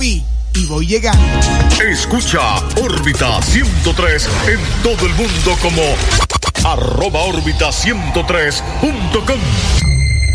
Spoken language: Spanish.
papi, y voy llegando. Escucha Órbita 103 en todo el mundo como @órbita103.com.